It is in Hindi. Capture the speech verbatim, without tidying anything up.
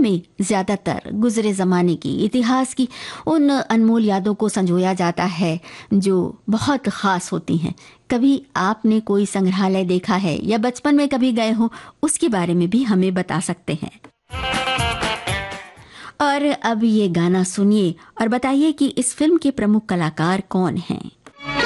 में ज़्यादातर गुजरे ज़माने की, इतिहास की उन अनमोल यादों को संजोया जाता है जो बहुत ख़ास होती हैं। कभी आपने कोई संग्रहालय देखा है या बचपन में कभी गए हो, उसके बारे में भी हमें बता सकते हैं। और अब ये गाना सुनिए और बताइए कि इस फिल्म के प्रमुख कलाकार कौन हैं।